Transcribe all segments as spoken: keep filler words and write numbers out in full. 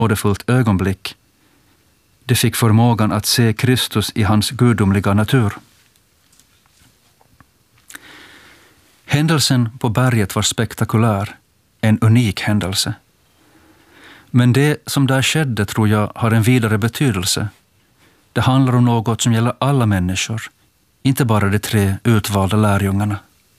nådefullt ögonblick. De fick förmågan att se Kristus i hans gudomliga natur. Händelsen på berget var spektakulär, en unik händelse. Men det som där skedde tror jag har en vidare betydelse. Det handlar om något som gäller alla människor, inte bara de tre utvalda lärjungarna.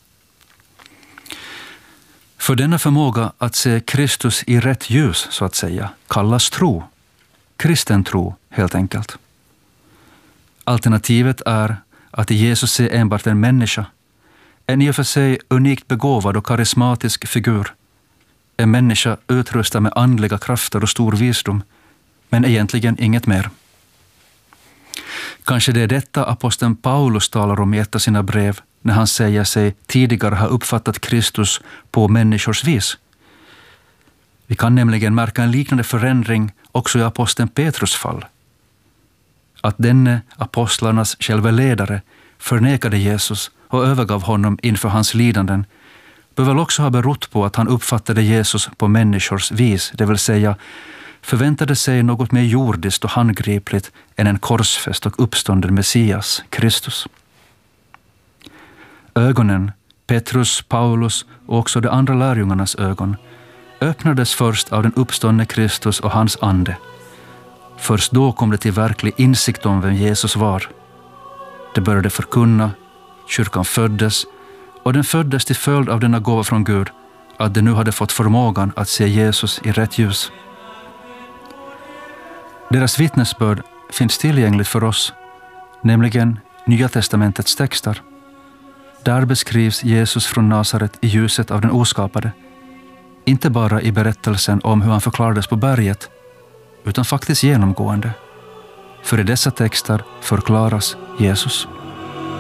För denna förmåga att se Kristus i rätt ljus, så att säga, kallas tro. Kristen tro, helt enkelt. Alternativet är att i Jesus se enbart en människa, en i och för sig unikt begåvad och karismatisk figur. En människa utrustad med andliga krafter och stor visdom, men egentligen inget mer. Kanske det är detta aposteln Paulus talar om i ett av sina brev när han säger sig tidigare ha uppfattat Kristus på människors vis. Vi kan nämligen märka en liknande förändring också i aposteln Petrus fall. Att denne apostlarnas själva ledare förnekade Jesus och övergav honom inför hans lidanden bör väl också ha berott på att han uppfattade Jesus på människors vis, det vill säga förväntade sig något mer jordiskt och handgripligt än en korsfäst och uppstånden Messias, Kristus. Ögonen, Petrus, Paulus och också de andra lärjungarnas ögon, öppnades först av den uppståndne Kristus och hans ande. Först då kom det till verklig insikt om vem Jesus var. Det började förkunna, kyrkan föddes, och den föddes till följd av denna gåva från Gud, att de nu hade fått förmågan att se Jesus i rätt ljus. Deras vittnesbörd finns tillgängligt för oss, nämligen Nya testamentets texter. Där beskrivs Jesus från Nasaret i ljuset av den oskapade, inte bara i berättelsen om hur han förklarades på berget, utan faktiskt genomgående. För i dessa texter förklaras Jesus.